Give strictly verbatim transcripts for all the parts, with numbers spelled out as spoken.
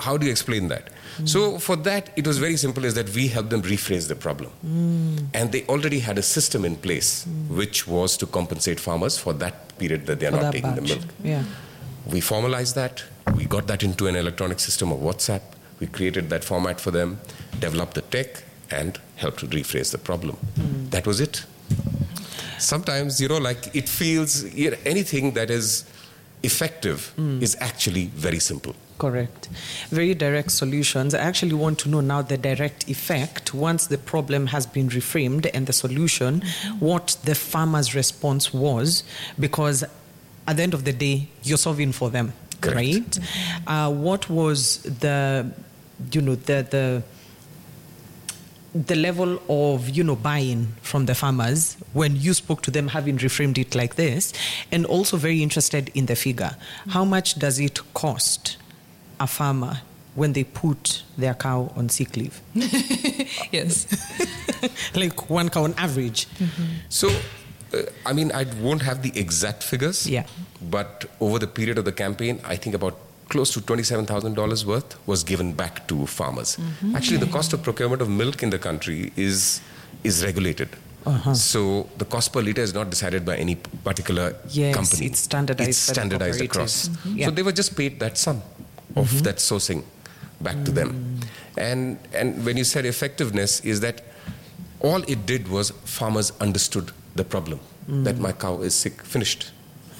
how do you explain that? Mm. So for that, it was very simple, is that we helped them rephrase the problem. Mm. And they already had a system in place, mm. which was to compensate farmers for that period that they are for not taking batch. the milk. Yeah. We formalized that. We got that into an electronic system of WhatsApp. We created that format for them, developed the tech, and helped to rephrase the problem. Mm. That was it. Sometimes, you know, like it feels, you know, anything that is effective mm. is actually very simple. Correct. Very direct solutions. I actually want to know now the direct effect, once the problem has been reframed and the solution, what the farmer's response was, because at the end of the day, you're solving for them, Correct. right? Uh, what was the, you know, the the the level of, you know, buy-in from the farmers when you spoke to them, having reframed it like this? And also very interested in the figure. How much does it cost a farmer when they put their cow on sick leave? Yes. Like one cow on average. Mm-hmm. So, uh, I mean, I won't have the exact figures. Yeah. But over the period of the campaign, I think about close to twenty-seven thousand dollars worth was given back to farmers. Mm-hmm. Actually, the cost of procurement of milk in the country is is regulated. Uh-huh. So the cost per litre is not decided by any particular yes, company. It's standardized. It's standardized across. Mm-hmm. Yeah. So they were just paid that sum of mm-hmm. that sourcing back mm. to them. And and when you said effectiveness, is that all it did was farmers understood the problem, mm. that my cow is sick, finished.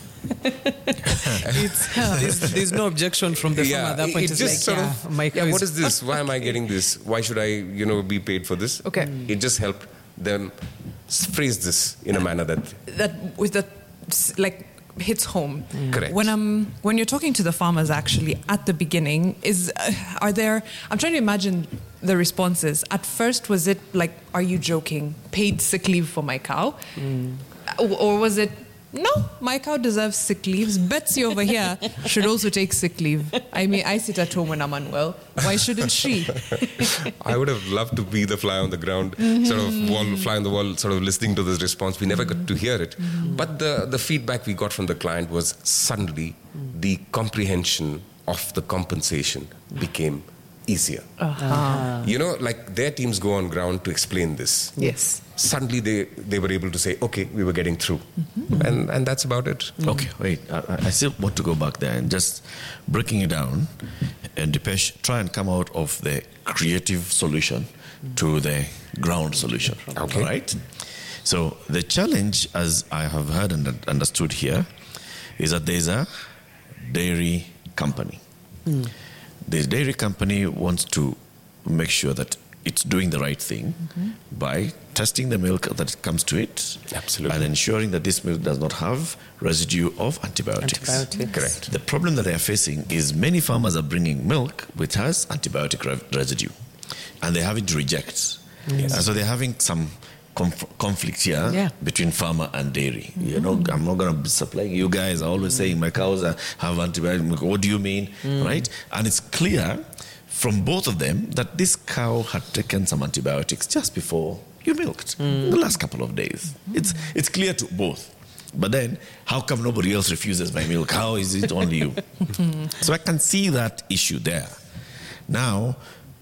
it's, there's, there's no objection from the farmer yeah, at that point. It it's just like, sort yeah, of, my cow yeah, is what is this? Why am I getting this? Why should I, you know, be paid for this? Okay. Mm. It just helped them phrase this in a manner that... That, with that, like, hits home. Mm. Correct. When I'm when you're talking to the farmers actually at the beginning, is uh, are there? I'm trying to imagine the responses. At first, was it like, "Are you joking? Paid sick leave for my cow," mm. or, or was it? No, my cow deserves sick leaves. Betsy over here should also take sick leave. I mean, I sit at home when I'm unwell. Why shouldn't she? I would have loved to be the fly on the ground, mm-hmm. sort of wall, fly on the wall, sort of listening to this response. We never got to hear it. Mm-hmm. But the, the feedback we got from the client was suddenly the comprehension of the compensation became easier. Uh-huh. You know, like their teams go on ground to explain this. Yes. Suddenly they, they were able to say, okay, we were getting through. Mm-hmm. And and that's about it. Okay, wait. I, I still want to go back there and just breaking it down and Dipesh, try and come out of the creative solution mm-hmm. to the ground solution. Okay. Right? So the challenge, as I have heard and understood here, is that there's a dairy company. Mm. This dairy company wants to make sure that it's doing the right thing mm-hmm. by testing the milk that comes to it. Absolutely. And ensuring that this milk does not have residue of antibiotics. Antibiotics. Correct. The problem that they are facing is many farmers are bringing milk which has antibiotic re- residue and they're having to reject. Yes. And so they're having some conf- conflict here yeah. between farmer and dairy. Mm-hmm. You know, I'm not going to be supplying. You guys are always mm-hmm. saying my cows have antibiotic. What do you mean? Mm-hmm. Right? And it's clear from both of them that this cow had taken some antibiotics just before you milked, mm. the last couple of days. Mm. It's it's clear to both. But then, how come nobody else refuses my milk? How is it only you? So I can see that issue there. Now,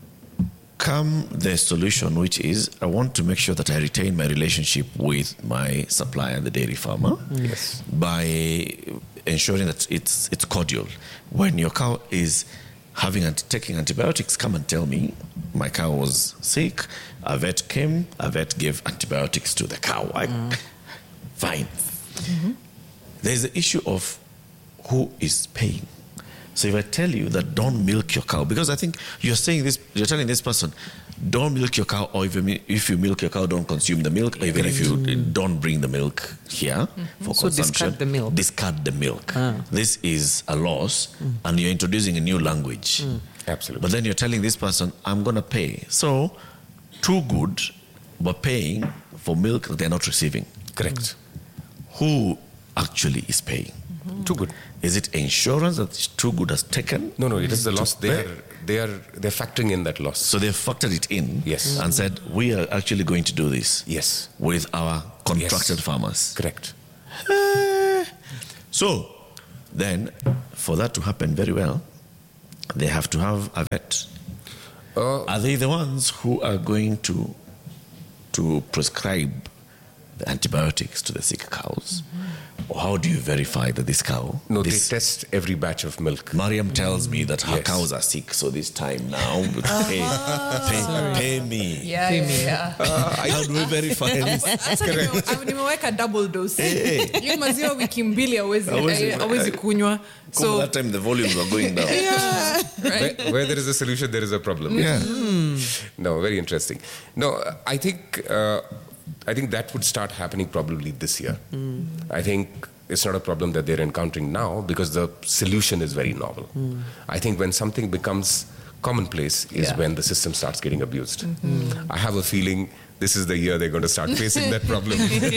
come the solution, which is I want to make sure that I retain my relationship with my supplier, the dairy farmer, yes. by ensuring that it's it's cordial. When your cow is having and taking antibiotics, come and tell me my cow was sick, a vet came, a vet gave antibiotics to the cow. I, mm. Fine. Mm-hmm. There's the issue of who is paying. So if I tell you that don't milk your cow, because I think you're saying this, you're telling this person, don't milk your cow, or if you, if you milk your cow, don't consume the milk, or even if you mm. don't bring the milk here mm-hmm. for so consumption. discard the milk. Discard the milk. Ah. This is a loss, mm. and you're introducing a new language. Mm. Absolutely. But then you're telling this person, I'm going to pay. So, Too Good were paying for milk that they're not receiving. Correct. Who actually is paying? Mm-hmm. Too Good. Is it insurance that Too Good has taken? No, no, it is the loss. They are, they are, they're factoring in that loss. So they've factored it in, yes, and said we are actually going to do this, yes, with our contracted yes. farmers. Correct. So then, for that to happen very well, they have to have a vet. Uh, Are they the ones who are going to to prescribe the antibiotics to the sick cows? Or how do you verify that this cow... no, this, they test every batch of milk. Mariam tells me that her Yes. cows are sick, so this time now, pay, pay, pay me. Yeah, yeah, yeah. How do we verify this? Sasa nime- au- nimeweka double dose. Hiyo maziwa wiki mbili hawezi Hawezi- eh, hawezi kunywa. So So that time the volumes are going down. yeah, Where, right. where there is a solution, there is a problem. Yeah. No, very interesting. No, I think uh, I think that would start happening probably this year. I think it's not a problem that they're encountering now because the solution is very novel. I think when something becomes commonplace is Yeah. when the system starts getting abused. I have a feeling this is the year they're going to start facing that problem.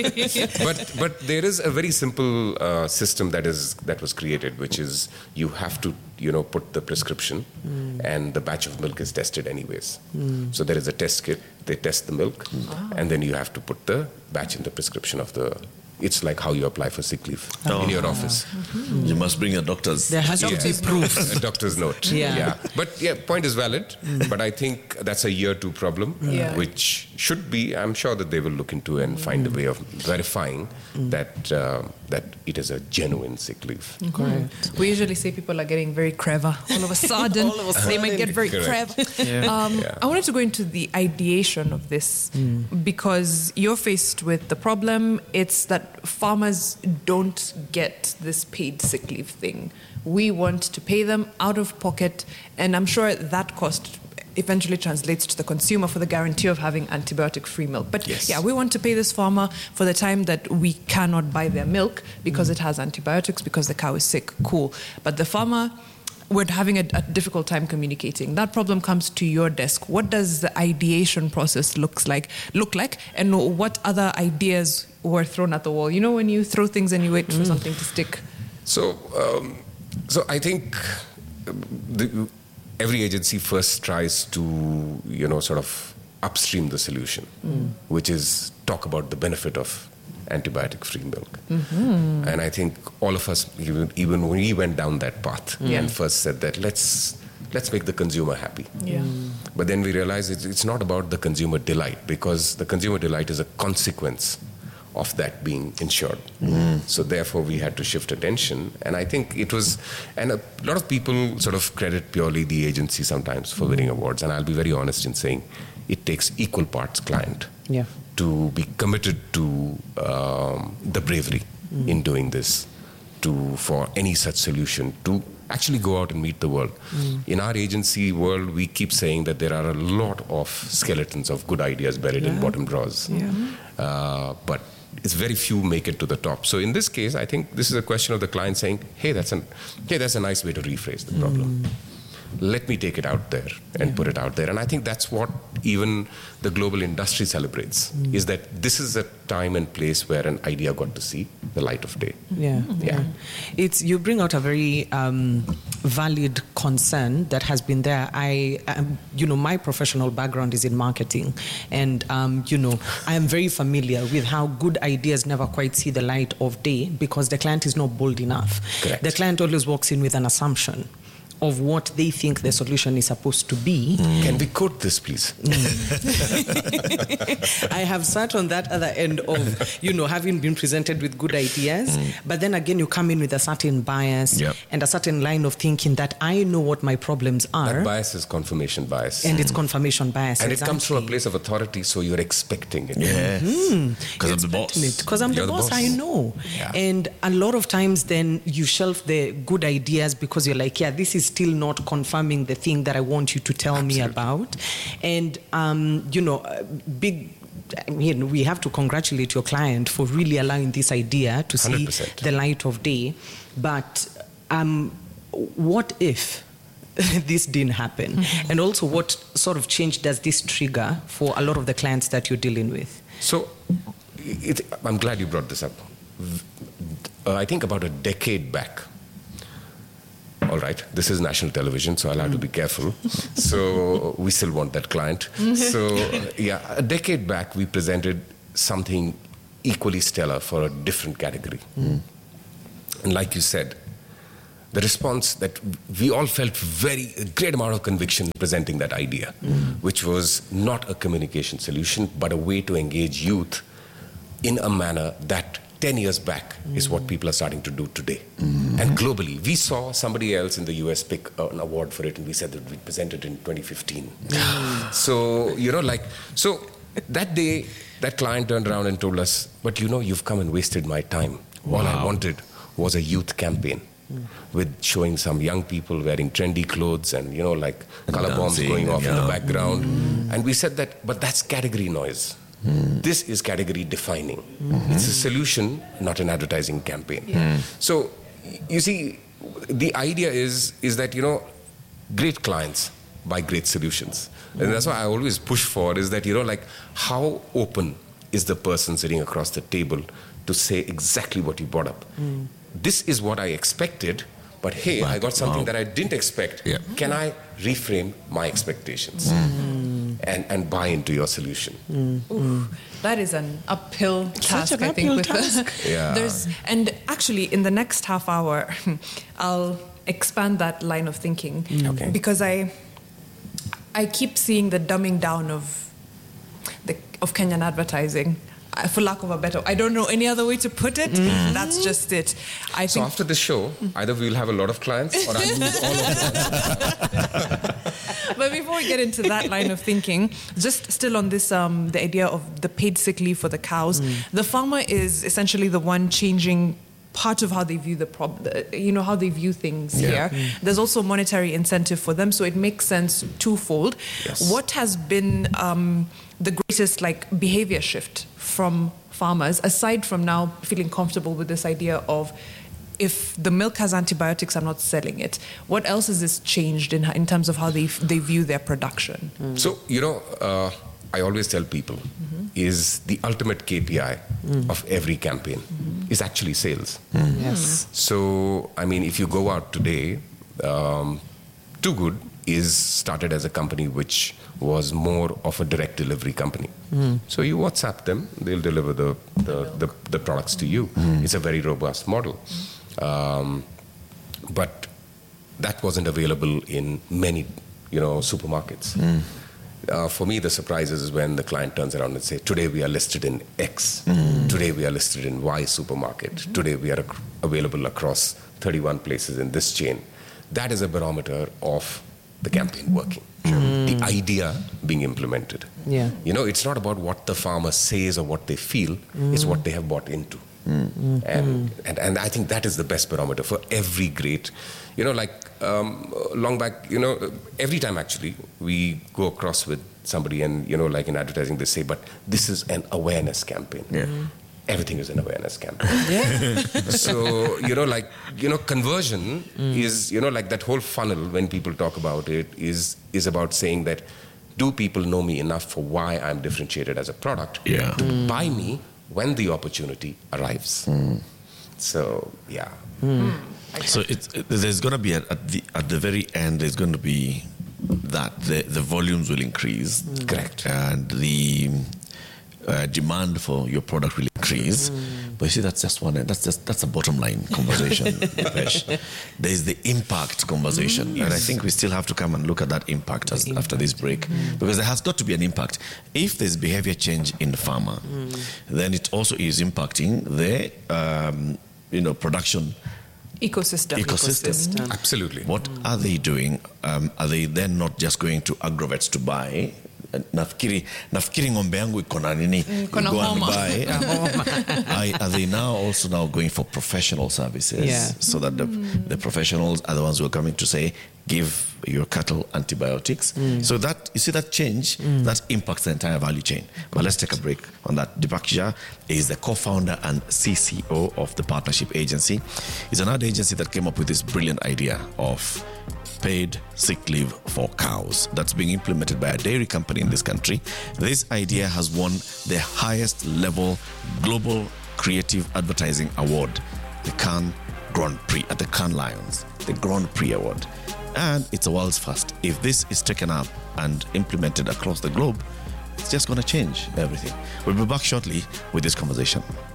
but but there is a very simple uh, system that is that was created, which is you have to you know put the prescription, and the batch of milk is tested anyways. So there is a test kit. They test the milk, and then you have to put the batch in the prescription of the. It's like how you apply for sick leave in your office. You must bring a doctor's. There has to be Yes. proof. A doctor's note. Yeah. But yeah, point is valid. But I think that's a year two problem, Yeah. which should be, I'm sure that they will look into and find a way of verifying that uh, that it is a genuine sick leave. Correct. We usually say people are getting very clever. All of a sudden, All of a they might get very Correct. clever. Um, Yeah. I wanted to go into the ideation of this because you're faced with the problem. It's that farmers don't get this paid sick leave thing. We want to pay them out of pocket, and I'm sure that cost eventually translates to the consumer for the guarantee of having antibiotic-free milk. But Yes. yeah, we want to pay this farmer for the time that we cannot buy their milk because it has antibiotics, because the cow is sick. Cool. But the farmer, we're having a, a difficult time communicating. That problem comes to your desk. What does the ideation process looks like look like, and what other ideas were thrown at the wall? You know, when you throw things and you wait for something to stick. So, um, so I think um, the, every agency first tries to, you know, sort of upstream the solution, which is talk about the benefit of antibiotic-free milk. And I think all of us, even, even when we went down that path Yeah. and first said that let's let's make the consumer happy. Yeah. But then we realized it's, it's not about the consumer delight, because the consumer delight is a consequence of that being insured. So therefore we had to shift attention. And I think it was, and a lot of people sort of credit purely the agency sometimes for winning awards. And I'll be very honest in saying it takes equal parts client Yeah. to be committed to um, the bravery in doing this, to for any such solution, to actually go out and meet the world. In our agency world, we keep saying that there are a lot of skeletons of good ideas buried in bottom drawers. Uh, but it's very few make it to the top. So in this case, I think this is a question of the client saying, hey, that's, an, hey, that's a nice way to rephrase the problem. Let me take it out there and put it out there. And I think that's what even the global industry celebrates, is that this is a time and place where an idea got to see the light of day. Yeah, Yeah. yeah. It's you bring out a very um, valid concern that has been there. I, um, you know, my professional background is in marketing, and um, you know, I am very familiar with how good ideas never quite see the light of day because the client is not bold enough. Correct. The client always walks in with an assumption of what they think the solution is supposed to be. Can we quote this, please? I have sat on that other end of, you know, having been presented with good ideas, but then again, you come in with a certain bias Yep. and a certain line of thinking that I know what my problems are, That bias is confirmation bias. and it's confirmation bias. And it comes from a exactly. place of authority, so you're expecting it. Yeah. Because I'm the boss. Because I'm You're the the boss, boss. I know. Yeah. And a lot of times then you shelf the good ideas because you're like, yeah, this is still not confirming the thing that I want you to tell me Absolutely. about. And, um, you know, uh, big, I mean, we have to congratulate your client for really allowing this idea to see one hundred percent. the light of day. But um, what if this didn't happen? Mm-hmm. And also, what sort of change does this trigger for a lot of the clients that you're dealing with? So, it, I'm glad you brought this up. Uh, I think about a decade back, all right, this is national television, so I'll have to be careful. So we still want that client. So yeah, a decade back, we presented something equally stellar for a different category. And like you said, the response that we all felt very a great amount of conviction presenting that idea, mm. which was not a communication solution, but a way to engage youth in a manner that ten years back mm. is what people are starting to do today. Mm. And globally, we saw somebody else in the U S pick an award for it, and we said that we presented in twenty fifteen. Mm. So, you know, like, so that day, that client turned around and told us, but you know, you've come and wasted my time. Wow. All I wanted was a youth campaign mm. with showing some young people wearing trendy clothes and, you know, like and color bombs going off yeah. in the background. Mm. And we said that, but that's category noise. Mm. This is category defining. Mm-hmm. It's a solution, not an advertising campaign. Yeah. Mm. So, you see, the idea is is that, you know, great clients buy great solutions. Mm. And that's why I always push for is that, you know, like, how open is the person sitting across the table to say exactly what you brought up? Mm. This is what I expected, but hey, right. I got something wow. that I didn't expect. Yeah. Can I reframe my expectations? Mm. And, and buy into your solution. Mm. Ooh, that is an uphill task, Such an I uphill think. Task. With the, yeah. There's, and actually, in the next half hour, I'll expand that line of thinking. Mm. Okay. Because I, I keep seeing the dumbing down of, the, of Kenyan advertising. Uh, For lack of a better, I don't know any other way to put it. Mm. That's just it. I so think after this show, either we'll have a lot of clients or I'll lose all of them. But before we get into that line of thinking, just still on this, um, the idea of the paid sick leave for the cows, mm. the farmer is essentially the one changing part of how they view the problem, you know, how they view things yeah. here. Mm. There's also monetary incentive for them, so it makes sense twofold. Yes. What has been um, the greatest like behavior shift from farmers, aside from now feeling comfortable with this idea of if the milk has antibiotics, I'm not selling it? What else has this changed in in terms of how they they view their production? Mm. So, you know, uh, I always tell people mm-hmm. is the ultimate K P I mm. of every campaign mm-hmm. is actually sales. Mm. Yes. So, I mean, if you go out today, um, Too Good is started as a company which was more of a direct delivery company. Mm. So you WhatsApp them, they'll deliver the, the, the, the products to you. Mm. It's a very robust model. Um, but that wasn't available in many, you know, supermarkets. Mm. Uh, for me, the surprise is when the client turns around and says, today we are listed in X. Mm. Today we are listed in Y supermarket. Mm. Today we are ac- available across thirty-one places in this chain. That is a barometer of the campaign working. Mm. The idea being implemented. Yeah. You know, it's not about what the farmer says or what they feel, mm. it's what they have bought into. Mm. And, mm. and and I think that is the best barometer for every great, you know, like um, long back, you know, every time actually we go across with somebody and, you know, like in advertising, they say, but this is an awareness campaign. Yeah. Mm. Everything is an awareness campaign. Yeah. So, you know, like, you know, conversion mm. is, you know, like that whole funnel when people talk about it is is about saying that, do people know me enough for why I'm differentiated as a product yeah. to mm. buy me when the opportunity arrives? Mm. So, yeah. Mm. So it's, it, there's going to be, at, at, the, at the very end, there's going to be that the, the volumes will increase. Mm. Correct. And the... Uh, demand for your product will increase, mm. but you see, that's just one. That's just that's a bottom line conversation. There's the impact conversation, mm. yes. and I think we still have to come and look at that impact as, impact. after this break, mm. because there has got to be an impact. If there's behavior change in the farmer, mm. then it also is impacting the um, you know production ecosystem. Ecosystem. ecosystem. Absolutely. What mm. are they doing? Um, are they then not just going to agrovets to buy? Nafikiri, nafikiri ng'ombe yangu iko na nini? Go and buy. I, are they now also now going for professional services? Yeah. So that the, mm. the professionals are the ones who are coming to say, give your cattle antibiotics. Mm. So that, you see that change, mm. that impacts the entire value chain. But let's take a break on that. Deepak Jha is the co-founder and C C O of the Partnership Agency. It's another agency that came up with this brilliant idea of paid sick leave for cows that's being implemented by a dairy company in this country. This idea has won the highest level global creative advertising award, the Cannes Grand Prix at the Cannes Lions, the Grand Prix award. And it's a world's first. If this is taken up and implemented across the globe, it's just going to change everything. We'll be back shortly with this conversation.